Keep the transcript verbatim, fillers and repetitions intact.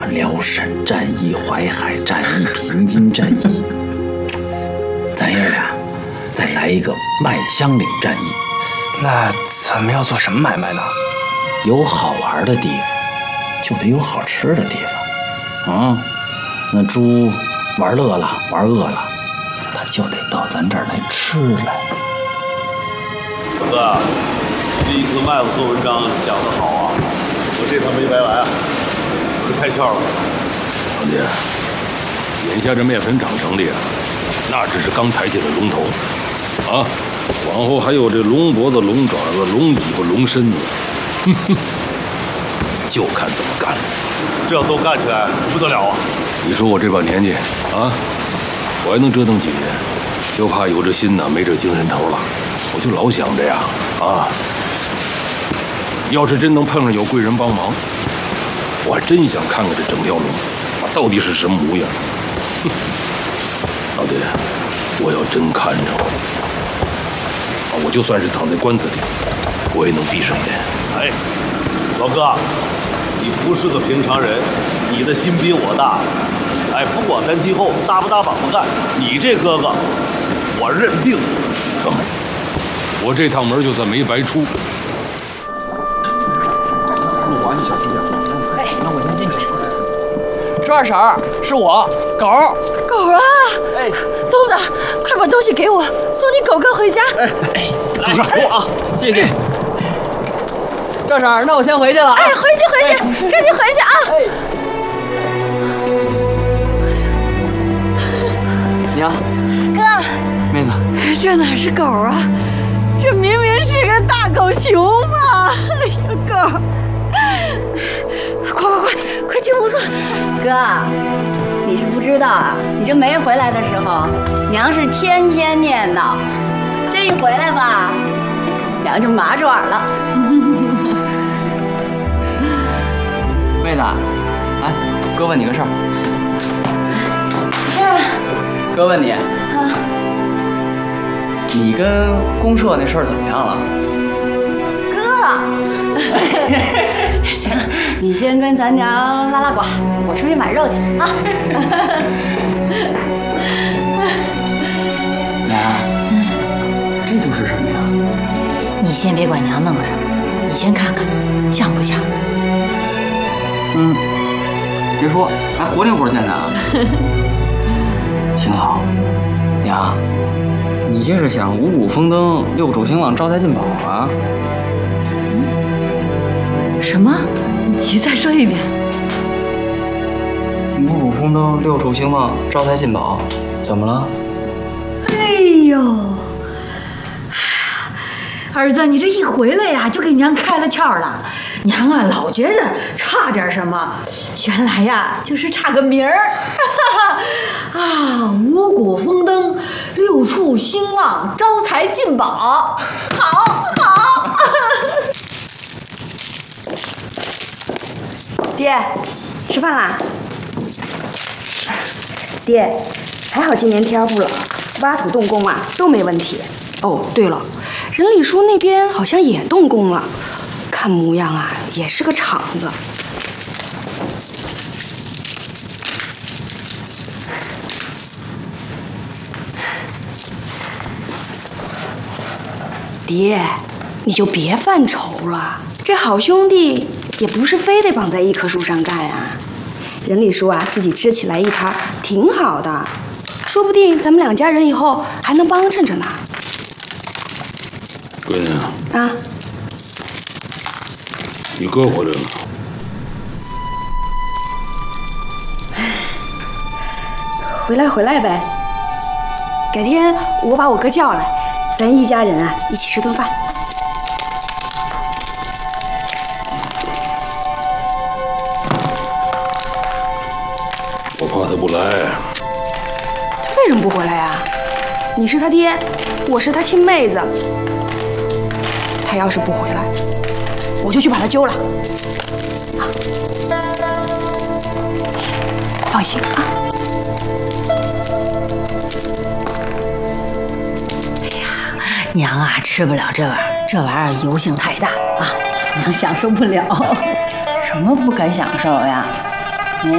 辽沈战役、淮海战役、平津战役，咱爷俩再来一个麦香岭战役。 那咱们要做什么买卖呢？ 有好玩的地方，就得有好吃的地方。啊，那猪玩乐了，玩饿了，他就得到咱这儿来吃来。 大哥，这一颗麦子做文章讲得好啊，我这趟没白来啊，可开窍了。 老弟，眼下这面粉厂成立了，那只是刚抬起的龙头，啊，往后还有这龙脖子、龙爪子、龙尾巴、龙身子，哼哼，就看怎么干了。 这要都干起来，不得了啊！ 你说我这把年纪啊，我还能折腾几年？就怕有这心呐，没这精神头了。我就老想着呀，啊，要是真能碰上有贵人帮忙，我还真想看看这整条龙啊到底是什么模样。哼，老弟，我要真看着啊，我就算是躺在棺材里，我也能闭上眼。 哎，老哥，你不是个平常人，你的心比我大。哎，不管咱今后搭不搭膀子干，你这哥哥，我认定。 成，我这趟门就算没白出。 路华，你小心点。 哎，那我先进去。周二婶儿，是我，狗。 狗啊！ 哎， 东子，快把东西给我，送你狗哥回家。 哎哎，狗哥，我啊，谢谢。赵婶儿，那我先回去了啊！ 哎，回去回去，赶紧回去啊！ 哎，娘， 哥， 妹子， 这哪是狗啊？这明明是个大狗熊啊！哎呀，狗，快快快，快进屋坐。 哥，你是不知道啊，你这没回来的时候，娘是天天念叨，这一回来吧，娘就麻爪了。 妹子，来，哥问你个事儿。哥问你，你跟公社那事儿怎么样了？ 哥，行，你先跟咱娘拉拉呱，我出去买肉去啊。 娘，这都是什么呀？ 你先别管娘弄什么，你先看看像不像。 嗯，别说，还活灵活现的啊，挺好。娘，你这是想五谷丰登、六畜兴旺、招财进宝啊？ 什么？你再说一遍。 五谷丰登、六畜兴旺、招财进宝，怎么了？ 哎呦，儿子，你这一回来呀，就给娘开了窍了。娘啊，老觉得差点什么，原来呀，就是差个名儿。啊，五谷丰登，六畜兴旺，招财进宝，好好。 爹，吃饭啦？爹，还好今年天不冷，挖土动工啊都没问题。哦，对了，人李叔那边好像也动工了，看模样啊也是个厂子。爹，你就别犯愁了，这好兄弟也不是非得绑在一棵树上干啊。人李叔啊，自己支起来一摊挺好的，说不定咱们两家人以后还能帮衬着呢。 闺女啊， 你哥回来了。 回来回来呗，改天我把我哥叫来，咱一家人啊一起吃顿饭。 我怕他不来。 他为什么不回来呀？你是他爹，我是他亲妹子。他要是不回来，我就去把他揪了。啊，放心啊。 娘啊，吃不了这玩意儿，这玩意儿油性太大啊，娘享受不了。 什么不敢享受呀？